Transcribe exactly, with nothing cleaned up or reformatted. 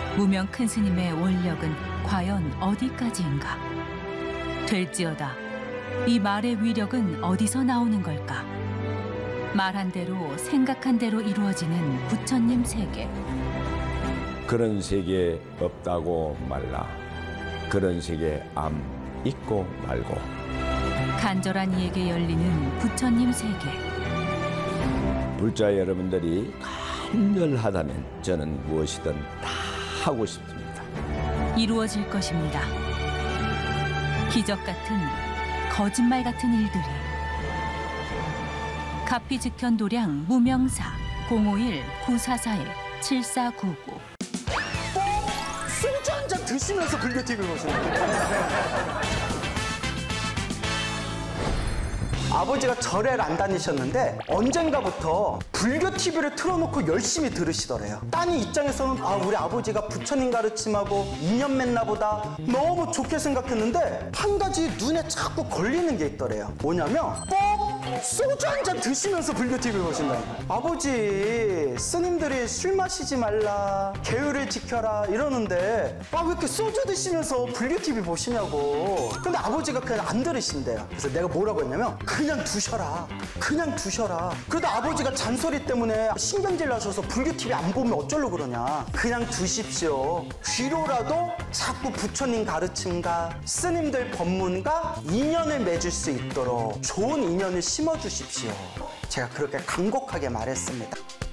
무명 큰 스님의 원력은 과연 어디까지인가? 될지어다. 이 말의 위력은 어디서 나오는 걸까? 말한 대로 생각한 대로 이루어지는 부처님 세계. 그런 세계 없다고 말라. 그런 세계 암 있고 말고. 간절한 이에게 열리는 부처님 세계. 불자 여러분들이 간절하다면 저는 무엇이든 다 하고 싶습니다. 이루어질 것입니다. 기적 같은, 거짓말 같은 일들이. 가피즉현 도량 무명사 공오일 구사사일 칠사구구. 소주 한 잔 드시면서 불교티비 보시는 거예요. 아버지가 절에를 안 다니셨는데 언젠가부터 불교 티비를 틀어놓고 열심히 들으시더래요. 따님 입장에서는 아 우리 아버지가 부처님 가르침하고 인연 맺나 보다 너무 좋게 생각했는데 한 가지 눈에 자꾸 걸리는 게 있더래요. 뭐냐면 꼭 소주 한 잔 드시면서 불교 티비 보신다고. 아버지 스님들이 술 마시지 말라 계율을 지켜라 이러는데 아 왜 이렇게 소주 드시면서 불교 티비 보시냐고. 근데 아버지가 그냥 안 들으신대요. 그래서 내가 뭐라고 했냐면 그냥 두셔라. 그냥 두셔라. 그래도 아버지가 잔소리 때문에 신경질 나셔서 불교 티비 안 보면 어쩌려고 그러냐. 그냥 두십시오. 뒤로라도 자꾸 부처님 가르침과 스님들 법문과 인연을 맺을 수 있도록 좋은 인연을 심어주십시오. 제가 그렇게 간곡하게 말했습니다.